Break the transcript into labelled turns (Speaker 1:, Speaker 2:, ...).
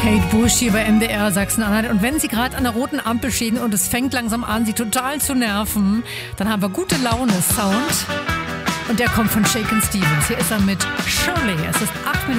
Speaker 1: Kate Bush hier bei MDR Sachsen-Anhalt. Und wenn Sie gerade an der roten Ampel stehen und es fängt langsam an, Sie total zu nerven, dann haben wir gute Laune Sound. Und der kommt von Shakin' Stevens. Hier ist er mit Shirley. Es ist 8 Minuten.